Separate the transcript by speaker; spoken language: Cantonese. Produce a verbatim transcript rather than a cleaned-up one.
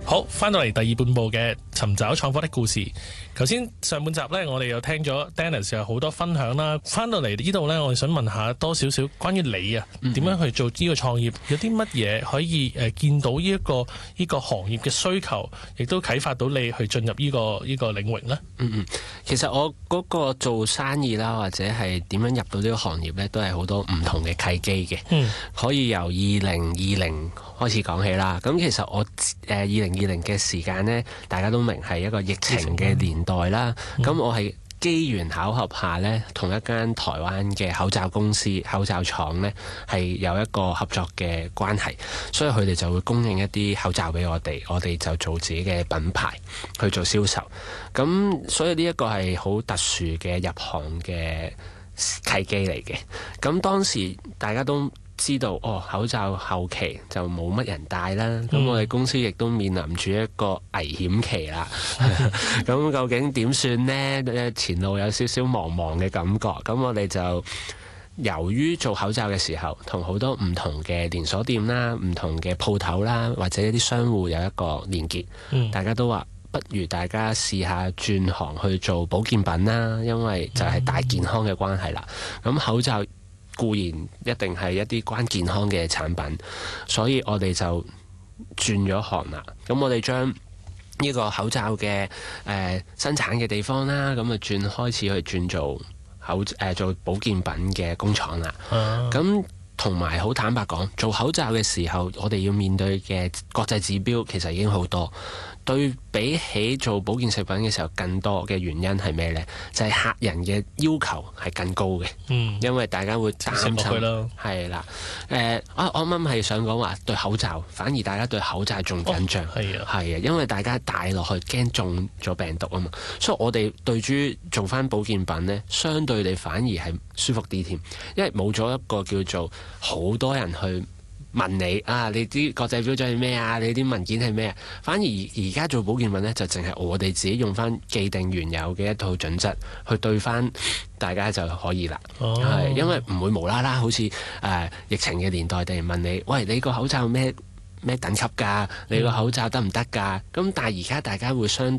Speaker 1: 好，翻到嚟第二半部嘅尋找創科的故事。頭先上半集呢，我哋又聽咗 Dennis 有好多分享啦。翻到嚟呢度呢，我哋想問下多少少關於你啊，點樣去做呢個創業？有啲乜嘢可以誒見到呢一個呢個行業嘅需求，亦都啟發到你去進入呢個呢個領域呢？
Speaker 2: 嗯嗯，其實我嗰個做生意啦，或者係點樣入到呢個行業呢，都係好多唔同嘅契機嘅。嗯，可以由二零二零開始講起啦。咁其實我誒二零二零嘅時間呢，大家都明係一個疫情嘅年代啦。咁、嗯、我係機緣巧合下呢，同一間台灣嘅口罩公司、口罩廠呢，係有一個合作嘅關係，所以佢哋就會供應一啲口罩俾我哋，我哋就做自己嘅品牌去做銷售。咁所以呢一個係好特殊嘅入行嘅契機嚟嘅。咁當時大家都知道哦，口罩後期就冇乜人戴啦，咁、嗯、我哋公司亦都面臨住一個危險期啦。咁究竟點算呢？前路有少少茫茫嘅感覺。咁我哋就由於做口罩嘅時候，同好多唔同嘅連鎖店啦、唔同嘅鋪頭啦，或者一啲商戶有一個連結。嗯、大家都話不如大家試下轉行去做保健品啦，因為就係大健康嘅關係啦。咁、嗯、口罩固然一定係一啲關健康嘅產品，所以我哋就轉咗行啦。咁我哋將呢個口罩嘅誒、呃、生產嘅地方啦，咁啊轉開始去轉做口誒、呃、做保健品嘅工廠啦。咁同埋好坦白講，做口罩嘅時候，我哋要面對嘅國際指標其實已經好多。對比起做保健食品嘅時候，更多嘅原因係咩呢？就係、是、客人嘅要求係更高嘅，嗯、因為大家會擔心係啦。誒、呃，我我啱啱係想講話對口罩，反而大家對口罩仲緊張，係啊、哦，係啊，因為大家戴落去驚中咗病毒啊嘛，所以我哋對於做翻保健品呢，相對地反而係舒服啲添，因為冇咗一個叫做好多人去問你啊，你啲國際標準係咩啊？你啲文件係咩啊？反而而家做保健品呢，就淨係我哋自己用翻既定原有嘅一套準則去對翻大家就可以啦。係、哦、因為唔會無啦啦好似誒、呃、疫情嘅年代，突然問你，喂，你個口罩咩咩等級㗎？你個口罩得唔得㗎？咁但係而家大家會相